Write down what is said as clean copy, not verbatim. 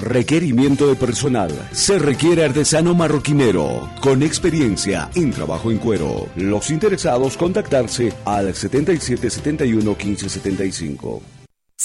Requerimiento de personal. Se requiere artesano marroquinero con experiencia en trabajo en cuero. Los interesados contactarse al 7771 1575.